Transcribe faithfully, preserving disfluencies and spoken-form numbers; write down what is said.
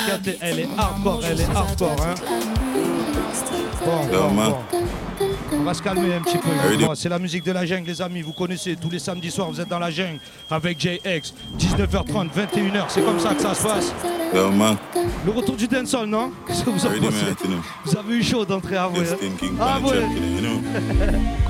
Elle est hardcore, elle est hardcore, hein. Bon, Yeah, bon, man. bon. On va se calmer un petit peu. Already. Bon, c'est la musique de la jungle, les amis. Vous connaissez, tous les samedis soirs, vous êtes dans la jungle avec J X. dix-neuf heures trente, vingt et une heures. C'est comme ça que ça se passe. Yeah, man. Le retour du dancehall, non? Qu'est-ce que vous en Already, pensez? man, you know. Vous avez eu chaud d'entrer à vous. Yes, hein? King, King, Ah, Pan, ouais. champion, you know.